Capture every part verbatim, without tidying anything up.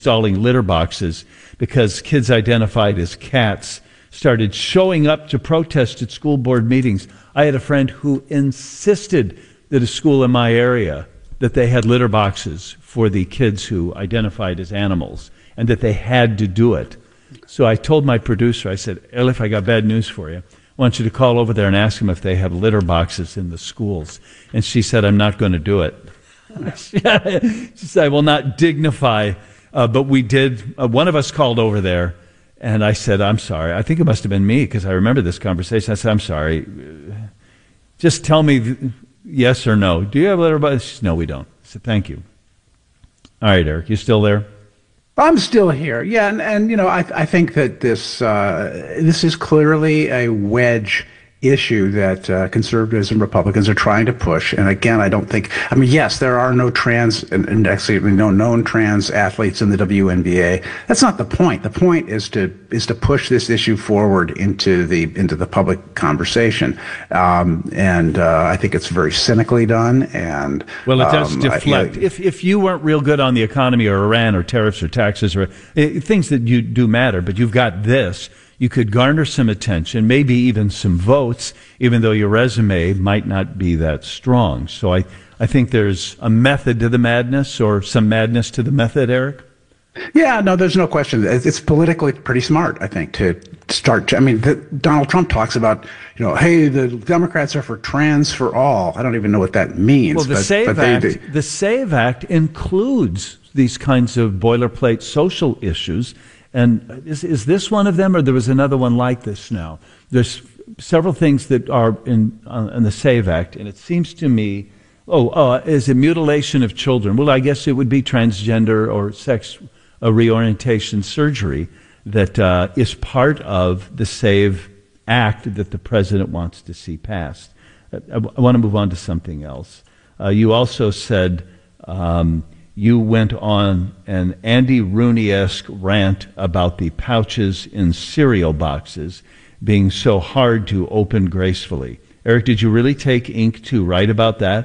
installing litter boxes because kids identified as cats started showing up to protest at school board meetings. I had a friend who insisted that a school in my area, that they had litter boxes for the kids who identified as animals and that they had to do it. So I told my producer, I said, Elif, I got bad news for you. I want you to call over there and ask them if they have litter boxes in the schools. And she said, I'm not going to do it. She said, I will not dignify, uh, but we did. Uh, one of us called over there, and I said, I'm sorry. I think it must have been me because I remember this conversation. I said, I'm sorry. Just tell me th- yes or no. Do you have litter boxes? She said, no, we don't. I said, thank you. All right, Eric, you still there? I'm still here. Yeah, and, and you know, I, I think that this uh, this is clearly a wedge issue that uh, conservatives and Republicans are trying to push. And again, I don't think, I mean, yes, there are no trans, and actually no known trans athletes in the W N B A. That's not the point. The point is to is to push this issue forward into the into the public conversation. Um, and uh, I think it's very cynically done. And well, it does um, deflect. I, if if you weren't real good on the economy or Iran or tariffs or taxes or uh, things that you do matter, but you've got this. You could garner some attention, maybe even some votes, even though your resume might not be that strong. So I, I think there's a method to the madness or some madness to the method, Eric? Yeah, no, there's no question. It's politically pretty smart, I think, to start. I mean, the, Donald Trump talks about, you know, hey, the Democrats are for trans for all. I don't even know what that means. Well, the but, SAVE but Act, they, they, the SAVE Act includes these kinds of boilerplate social issues. And is, is this one of them, or there was another one like this now? There's several things that are in, uh, in the SAVE Act, and it seems to me, oh, uh, is it mutilation of children? Well, I guess it would be transgender or sex uh, reorientation surgery that uh, is part of the SAVE Act that the president wants to see passed. I, I, I want to move on to something else. Uh, you also said... Um, You went on an Andy Rooney-esque rant about the pouches in cereal boxes being so hard to open gracefully. Eric, did you really take ink to write about that?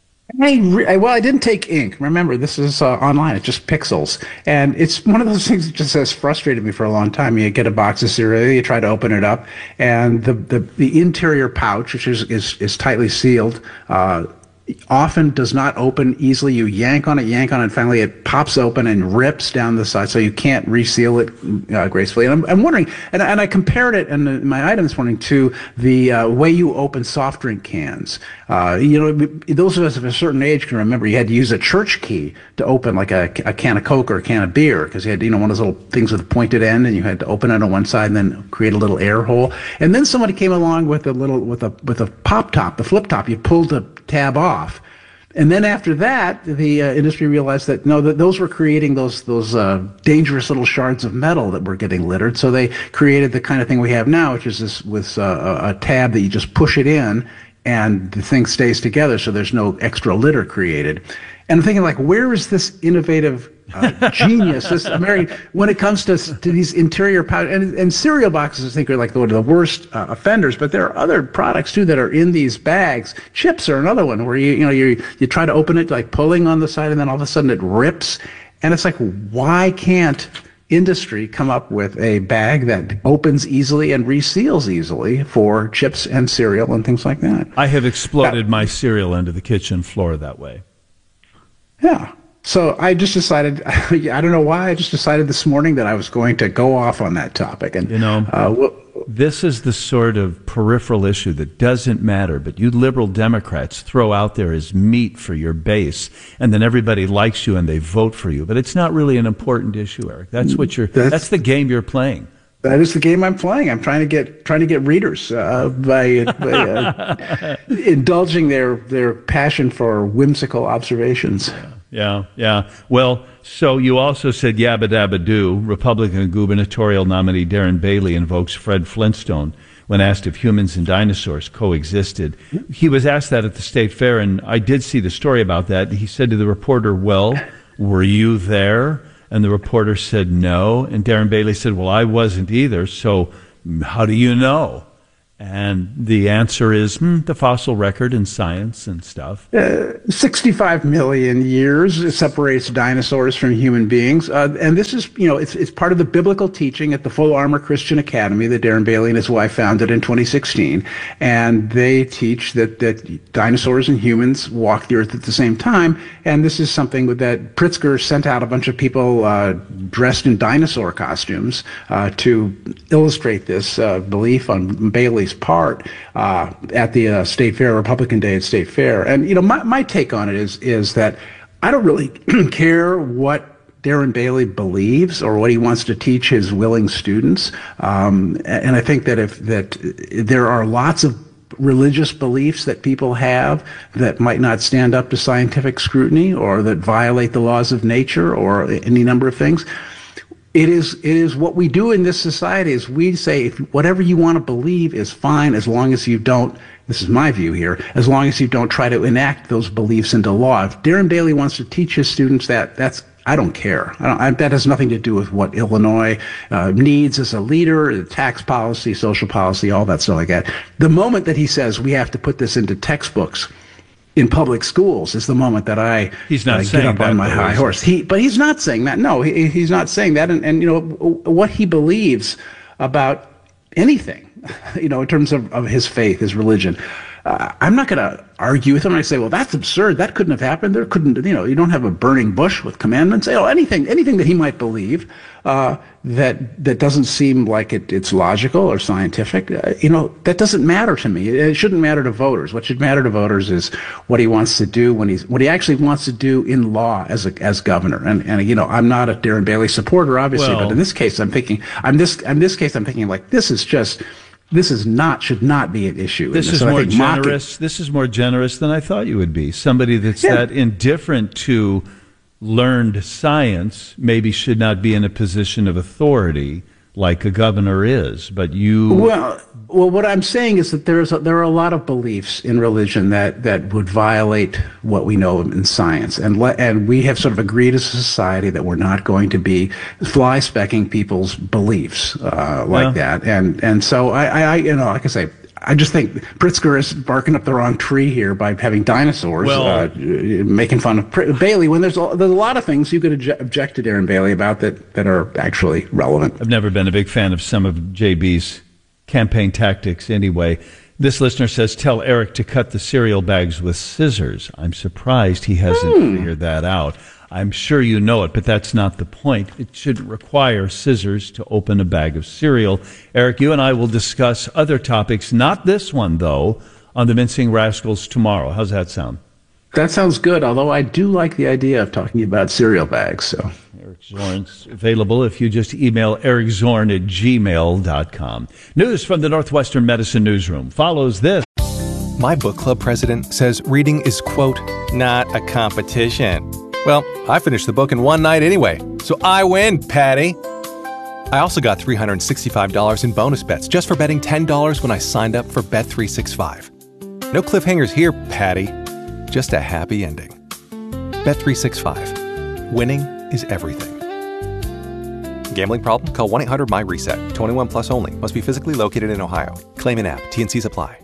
I re- well, I didn't take ink. Remember, this is uh, online. It's just pixels. And it's one of those things that just has frustrated me for a long time. You get a box of cereal, you try to open it up, and the, the, the interior pouch, which is, is, is tightly sealed, uh, often does not open easily. You yank on it, yank on it, and finally it pops open and rips down the side, so you can't reseal it uh, gracefully. And I'm, I'm wondering, and, and I compared it in my item this morning to the uh, way you open soft drink cans. Uh, you know, those of us of a certain age can remember you had to use a church key to open like a, a can of Coke or a can of beer, because you had, you know, one of those little things with a pointed end, and you had to open it on one side and then create a little air hole. And then somebody came along with a little with a with a pop top, the flip top. You pulled the tab off. And then after that, the uh, industry realized that no, that those were creating those those uh, dangerous little shards of metal that were getting littered. So they created the kind of thing we have now, which is this with uh, a tab that you just push it in, and the thing stays together, so there's no extra litter created. And I'm thinking, like, where is this innovative uh, genius, this American, when it comes to, to these interior pouch and, and cereal boxes? I think are like the, one of the worst uh, offenders, but there are other products too that are in these bags. Chips are another one where you you know you you try to open it like pulling on the side, and then all of a sudden it rips, and it's like, why can't industry come up with a bag that opens easily and reseals easily for chips and cereal and things like that? I have exploded my cereal into the kitchen floor that way. Yeah. So I just decided, I don't know why, I just decided this morning that I was going to go off on that topic. And you know, uh, well, this is the sort of peripheral issue that doesn't matter, but you liberal Democrats throw out there as meat for your base, and then everybody likes you and they vote for you. But it's not really an important issue, Eric. That's what you're. That's, that's the game you're playing. That is the game I'm playing. I'm trying to get trying to get readers uh, by, by uh, indulging their their passion for whimsical observations. Yeah. Yeah, yeah. Well, so you also said yabba dabba do. Republican gubernatorial nominee Darren Bailey invokes Fred Flintstone when asked if humans and dinosaurs coexisted. He was asked that at the state fair, and I did see the story about that. He said to the reporter, well, were you there? And the reporter said no. And Darren Bailey said, well, I wasn't either, so how do you know? And the answer is hmm, the fossil record in science and stuff. Uh, sixty-five million years separates dinosaurs from human beings. Uh, and this is, you know, it's it's part of the biblical teaching at the Full Armor Christian Academy that Darren Bailey and his wife founded in twenty sixteen. And they teach that, that dinosaurs and humans walk the earth at the same time. And this is something that Pritzker sent out a bunch of people uh, dressed in dinosaur costumes uh, to illustrate this uh, belief on Bailey's part uh, at the uh, State Fair, Republican Day at State Fair. And, you know, my, my take on it is is that I don't really care what Darren Bailey believes or what he wants to teach his willing students. Um, and I think that if that there are lots of religious beliefs that people have that might not stand up to scientific scrutiny or that violate the laws of nature or any number of things. It is it is what we do in this society is we say if whatever you want to believe is fine as long as you don't, this is my view here, as long as you don't try to enact those beliefs into law. If Darren Bailey wants to teach his students that, that's I don't care. I don't, I, that has nothing to do with what Illinois uh, needs as a leader, tax policy, social policy, all that stuff like that. The moment that he says we have to put this into textbooks in public schools is the moment that I he's not uh, saying get up that, on my high horse. He, but he's not saying that. No, he, he's not saying that. And, and, you know, what he believes about anything, you know, in terms of, of his faith, his religion, uh, I'm not going to argue with him. I say, well, that's absurd. That couldn't have happened. There couldn't, you know, you don't have a burning bush with commandments. You know, anything, anything that he might believe uh, that that doesn't seem like it, it's logical or scientific, uh, you know, that doesn't matter to me. It, it shouldn't matter to voters. What should matter to voters is what he wants to do when he's, what he actually wants to do in law as a, as governor. And, and, you know, I'm not a Darren Bailey supporter, obviously, well, but in this case, I'm thinking, I'm this, in this case, I'm thinking like, this is just, This is not, should not be an issue. This is so more mocking, generous. This is more generous than I thought you would be. Somebody that's Yeah. that indifferent to learned science maybe should not be in a position of authority like a governor is. But you, Well, well, what I'm saying is that there's a, there are a lot of beliefs in religion that, that would violate what we know in science, and le, and we have sort of agreed as a society that we're not going to be fly specking people's beliefs uh, like Yeah. that, and and so I, I, you know, like I say, I just think Pritzker is barking up the wrong tree here by having dinosaurs, Well, uh, making fun of Pr- Bailey when there's a, there's a lot of things you could obje- object to Darren Bailey about that that are actually relevant. I've never been a big fan of some of J B's campaign tactics anyway. This listener says, tell Eric to cut the cereal bags with scissors. I'm surprised he hasn't hmm. figured that out. I'm sure you know it, but that's not the point. It shouldn't require scissors to open a bag of cereal. Eric, you and I will discuss other topics, not this one, though, on the Mincing Rascals tomorrow. How's that sound? That sounds good, although I do like the idea of talking about cereal bags. So Eric Zorn's available if you just email eric zorn at gmail dot com. News from the Northwestern Medicine Newsroom follows this. My book club president says reading is, quote, not a competition. Well, I finished the book in one night anyway, so I win, Patty. I also got three hundred sixty-five dollars in bonus bets just for betting ten dollars when I signed up for Bet three sixty-five. No cliffhangers here, Patty. Just a happy ending. Bet three sixty-five. Winning is everything. Gambling problem? Call one eight hundred my reset. twenty-one plus only. Must be physically located in Ohio. Claim in app. T N Cs apply.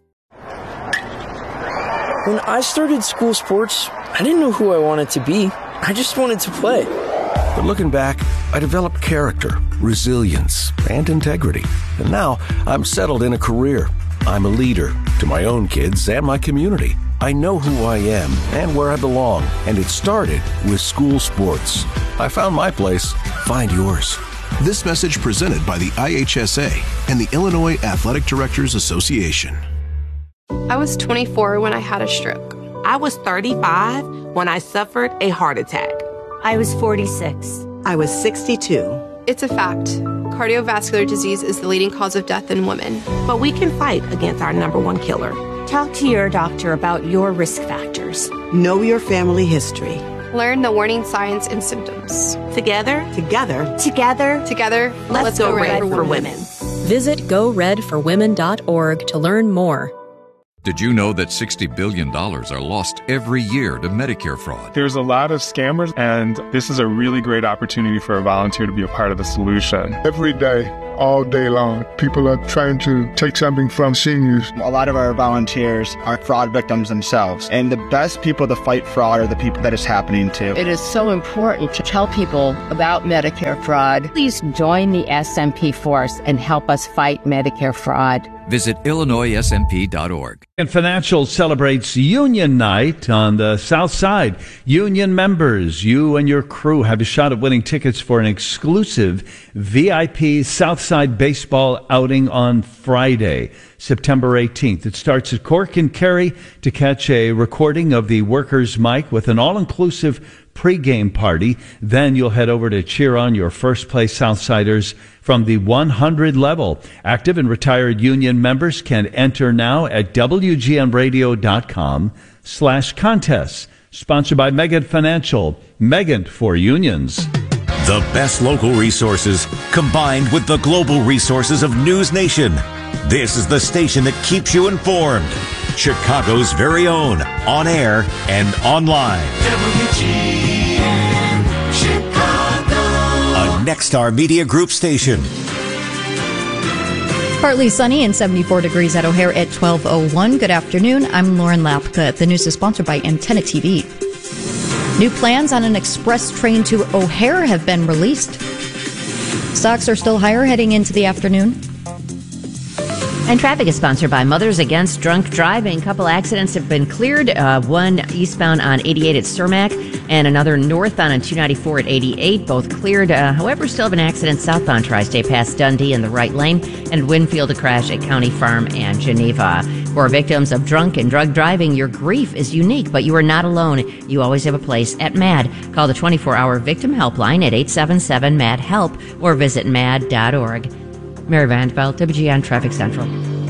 When I started school sports, I didn't know who I wanted to be. I just wanted to play. But looking back, I developed character, resilience, and integrity. And now I'm settled in a career. I'm a leader to my own kids and my community. I know who I am and where I belong, and it started with school sports. I found my place. Find yours. This message presented by the I H S A and the Illinois Athletic Directors Association. I was twenty-four when I had a stroke. I was thirty-five when I suffered a heart attack. I was forty-six. I was sixty-two. It's a fact. Cardiovascular disease is the leading cause of death in women. But we can fight against our number one killer. Talk to your doctor about your risk factors. Know your family history. Learn the warning signs and symptoms. Together, together, together, together, let's, let's go, go red, red for women. Visit go red for women dot org to learn more. Did you know that sixty billion dollars are lost every year to Medicare fraud? There's a lot of scammers, and this is a really great opportunity for a volunteer to be a part of the solution. Every day, all day long, people are trying to take something from seniors. A lot of our volunteers are fraud victims themselves, and the best people to fight fraud are the people that it's happening to. It is so important to tell people about Medicare fraud. Please join the S M P force and help us fight Medicare fraud. Visit Illinois S M P dot org. And Financial celebrates Union Night on the South Side. Union members, you and your crew have a shot at winning tickets for an exclusive V I P Southside baseball outing on Friday, September eighteenth. It starts at Cork and Kerry to catch a recording of the Workers' Mic with an all-inclusive pregame party. Then you'll head over to cheer on your first-place Southsiders from the one hundred level. Active and retired union members can enter now at W G N radio dot com slash contests. Sponsored by Megant Financial. Megant for unions. The best local resources combined with the global resources of News Nation. This is the station that keeps you informed. Chicago's very own, on air and online. W G N Chicago. A Nexstar Media Group station. Partly sunny and seventy-four degrees at O'Hare at twelve oh one. Good afternoon. I'm Lauren Lapka. The news is sponsored by Antenna T V. New plans on an express train to O'Hare have been released. Stocks are still higher heading into the afternoon. And traffic is sponsored by Mothers Against Drunk Driving. A couple accidents have been cleared. Uh, one eastbound on eighty-eight at Cermak and another northbound on two ninety-four at eighty-eight. Both cleared. Uh, however, still have an accident southbound Tri-State past Dundee in the right lane, and Winfield a crash at County Farm and Geneva. For victims of drunk and drug driving, your grief is unique, but you are not alone. You always have a place at MAD. Call the twenty-four hour victim helpline at eight seven seven MAD HELP or visit mad dot org. Mary Vandeveld, W G N Traffic Central.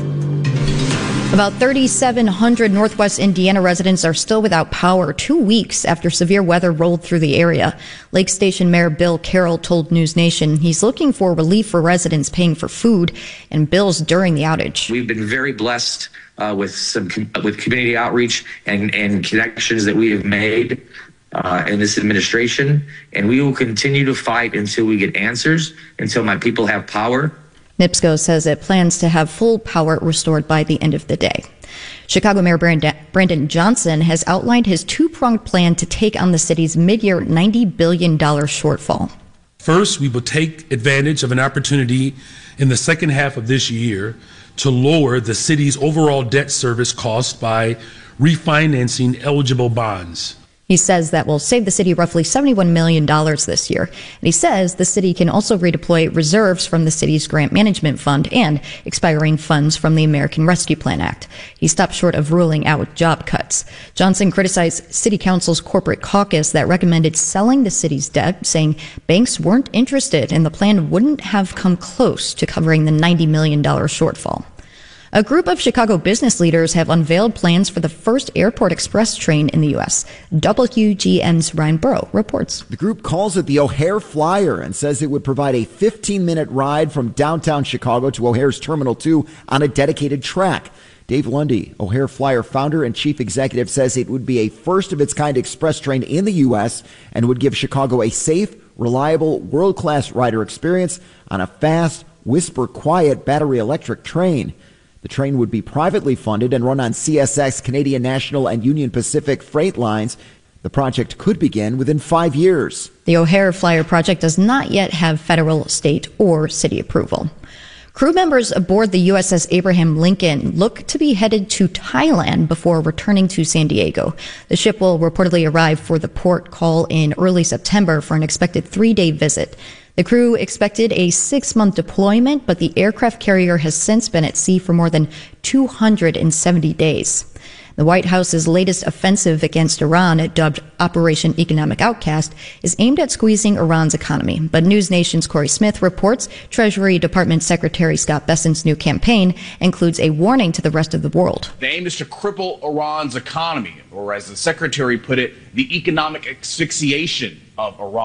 About thirty-seven hundred Northwest Indiana residents are still without power two weeks after severe weather rolled through the area. Lake Station Mayor Bill Carroll told News Nation he's looking for relief for residents paying for food and bills during the outage. We've been very blessed uh, with some with community outreach and, and connections that we have made uh, in this administration, and we will continue to fight until we get answers, until my people have power. NIPSCO says it plans to have full power restored by the end of the day. Chicago Mayor Brandon Johnson has outlined his two-pronged plan to take on the city's mid-year ninety billion dollars shortfall. First, we will take advantage of an opportunity in the second half of this year to lower the city's overall debt service cost by refinancing eligible bonds. He says that will save the city roughly seventy-one million dollars this year. And he says the city can also redeploy reserves from the city's grant management fund and expiring funds from the American Rescue Plan Act. He stopped short of ruling out job cuts. Johnson criticized City Council's corporate caucus that recommended selling the city's debt, saying banks weren't interested and the plan wouldn't have come close to covering the ninety million dollars shortfall. A group of Chicago business leaders have unveiled plans for the first airport express train in the U S. W G N's Ryan Burrow reports. The group calls it the O'Hare Flyer and says it would provide a fifteen minute ride from downtown Chicago to O'Hare's Terminal two on a dedicated track. Dave Lundy, O'Hare Flyer founder and chief executive, says it would be a first-of-its-kind express train in the U S and would give Chicago a safe, reliable, world-class rider experience on a fast, whisper-quiet battery-electric train. The train would be privately funded and run on C S X, Canadian National, and Union Pacific freight lines. The project could begin within five years. The O'Hare Flyer project does not yet have federal, state, or city approval. Crew members aboard the U S S Abraham Lincoln look to be headed to Thailand before returning to San Diego. The ship will reportedly arrive for the port call in early September for an expected three-day visit. The crew expected a six-month deployment, but the aircraft carrier has since been at sea for more than two hundred seventy days. The White House's latest offensive against Iran, dubbed Operation Economic Outcast, is aimed at squeezing Iran's economy. But News Nation's Corey Smith reports Treasury Department Secretary Scott Bessent's new campaign includes a warning to the rest of the world. The aim is to cripple Iran's economy, or as the secretary put it, the economic asphyxiation of Iran.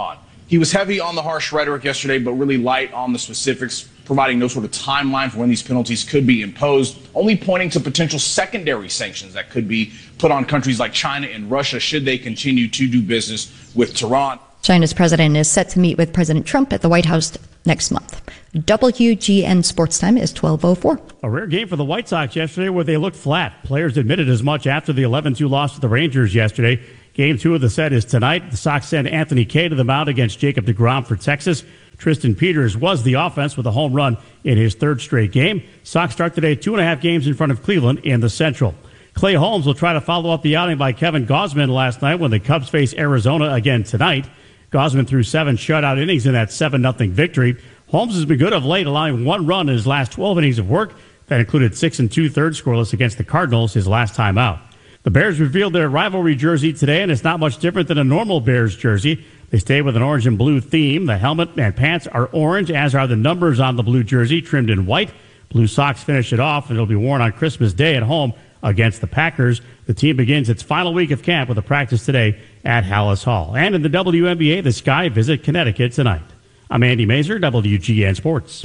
He was heavy on the harsh rhetoric yesterday, but really light on the specifics, providing no sort of timeline for when these penalties could be imposed, only pointing to potential secondary sanctions that could be put on countries like China and Russia should they continue to do business with Tehran. China's president is set to meet with President Trump at the White House next month. W G N Sports Time is twelve oh four. A rare game for the White Sox yesterday where they looked flat. Players admitted as much after the eleven two loss to the Rangers yesterday. Game two of the set is tonight. The Sox send Anthony Kay to the mound against Jacob deGrom for Texas. Tristan Peters was the offense with a home run in his third straight game. Sox start today two and a half games in front of Cleveland in the Central. Clay Holmes will try to follow up the outing by Kevin Gausman last night when the Cubs face Arizona again tonight. Gausman threw seven shutout innings in that seven nothing victory. Holmes has been good of late, allowing one run in his last twelve innings of work. That included six and two-thirds scoreless against the Cardinals his last time out. The Bears revealed their rivalry jersey today, and it's not much different than a normal Bears jersey. They stay with an orange and blue theme. The helmet and pants are orange, as are the numbers on the blue jersey, trimmed in white. Blue socks finish it off, and it'll be worn on Christmas Day at home against the Packers. The team begins its final week of camp with a practice today at Hallis Hall. And in the W N B A, the Sky visit Connecticut tonight. I'm Andy Mazer, W G N Sports.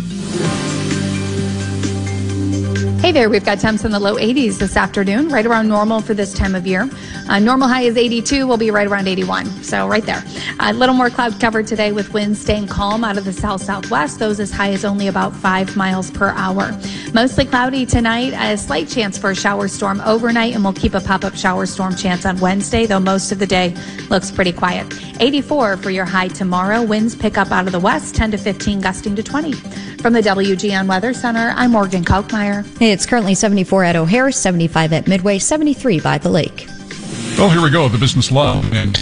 Hey there, we've got temps in the low eighties this afternoon, right around normal for this time of year. Uh, normal high is eighty-two, we'll be right around eighty-one, so right there. A little more cloud cover today with winds staying calm out of the south-southwest, those as high as only about five miles per hour. Mostly cloudy tonight, a slight chance for a shower storm overnight, and we'll keep a pop-up shower storm chance on Wednesday, though most of the day looks pretty quiet. eighty-four for your high tomorrow, winds pick up out of the west, ten to fifteen, gusting to twenty. From the W G N Weather Center, I'm Morgan Kalkmeyer. It's currently seventy-four at O'Hare, seventy-five at Midway, seventy-three by the lake. Well, here we go. The business love and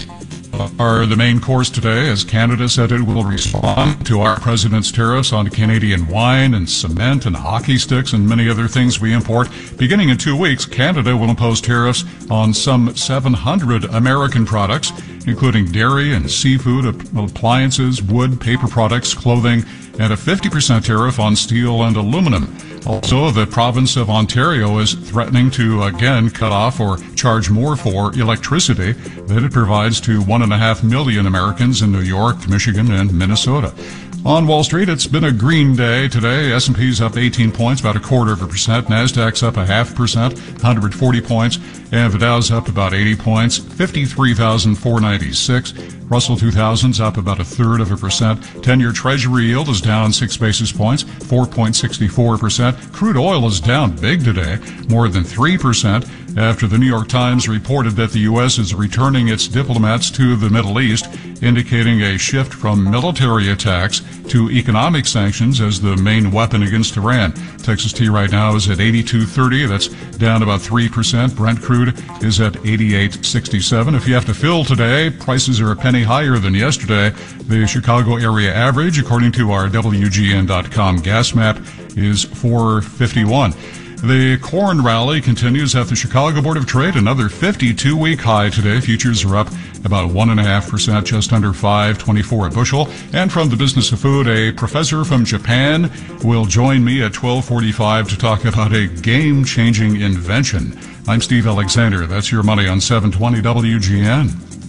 are the main course today, as Canada said it will respond to our president's tariffs on Canadian wine and cement and hockey sticks and many other things we import. Beginning in two weeks, Canada will impose tariffs on some seven hundred American products, including dairy and seafood, appliances, wood, paper products, clothing, and a fifty percent tariff on steel and aluminum. Also, the province of Ontario is threatening to again cut off or charge more for electricity that it provides to one and a half million Americans in New York, Michigan, and Minnesota. On Wall Street, it's been a green day today. S and P's up eighteen points, about a quarter of a percent. NASDAQ's up a half percent, one hundred forty points. And the Dow's up about eighty points, fifty-three thousand four hundred ninety-six. Russell two thousand's up about a third of a percent. ten-year Treasury yield is down six basis points, four point six four percent. Crude oil is down big today, more than three percent, after the New York Times reported that the U S is returning its diplomats to the Middle East, indicating a shift from military attacks to economic sanctions as the main weapon against Iran. Texas T right now is at eighty-two thirty. That's down about three percent. Brent crude is at eighty-eight sixty-seven. If you have to fill today, prices are a penny higher than yesterday. The Chicago area average, according to our W G N dot com gas map, is four fifty-one. The corn rally continues at the Chicago Board of Trade, another fifty-two week high today. Futures are up about one point five percent, just under five twenty-four a bushel. And from the business of food, a professor from Japan will join me at twelve forty-five to talk about a game-changing invention. I'm Steve Alexander. That's your money on seven twenty W G N.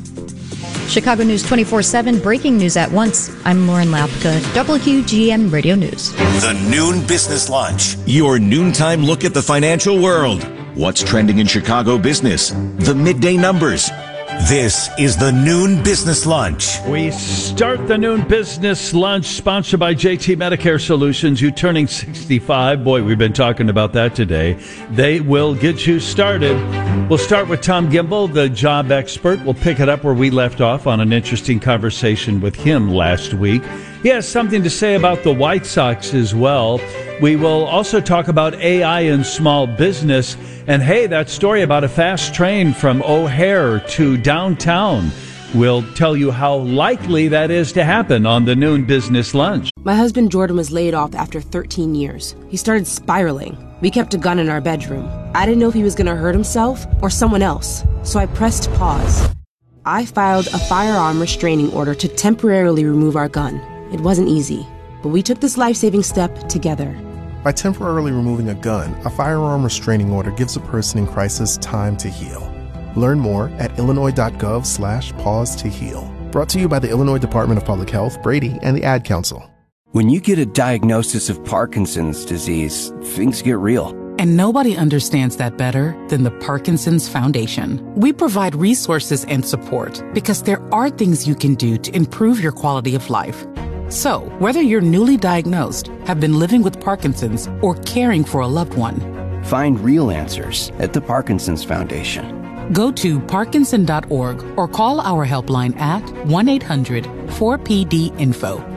Chicago News twenty-four seven, breaking news at once. I'm Lauren Lapka, W G N Radio News. The Noon Business Lunch, your noontime look at the financial world. What's trending in Chicago business? The midday numbers. This is the Noon Business Lunch. We start the Noon Business Lunch sponsored by J T Medicare Solutions. You turning sixty-five. Boy, we've been talking about that today. They will get you started. We'll start with Tom Gimbel, the job expert. We'll pick it up where we left off on an interesting conversation with him last week. He has something to say about the White Sox as well. We will also talk about A I in small business. And hey, that story about a fast train from O'Hare to downtown. We'll tell you how likely that is to happen on the Noon Business Lunch. My husband Jordan was laid off after thirteen years. He started spiraling. We kept a gun in our bedroom. I didn't know if he was going to hurt himself or someone else, so I pressed pause. I filed a firearm restraining order to temporarily remove our gun. It wasn't easy, but we took this life-saving step together. By temporarily removing a gun, a firearm restraining order gives a person in crisis time to heal. Learn more at illinois.gov slash pause to heal. Brought to you by the Illinois Department of Public Health, Brady, and the Ad Council. When you get a diagnosis of Parkinson's disease, things get real. And nobody understands that better than the Parkinson's Foundation. We provide resources and support because there are things you can do to improve your quality of life. So, whether you're newly diagnosed, have been living with Parkinson's, or caring for a loved one, find real answers at the Parkinson's Foundation. Go to parkinson dot org or call our helpline at one eight hundred four P D info.